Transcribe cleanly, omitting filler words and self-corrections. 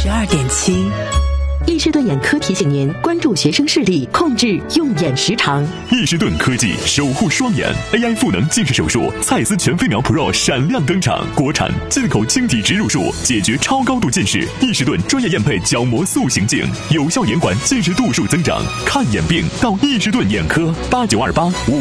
92.7。 易士顿眼科提醒您关注学生视力，控制用眼时长。 易士顿科技守护双眼 AI 赋能近视手术，蔡司全飞秒 Pro 闪亮登场，国产进口晶体植入术，解决超高度近视。易士顿专业验配角膜塑形镜，有效延缓近视度数增长。看眼病到易士顿眼科，8928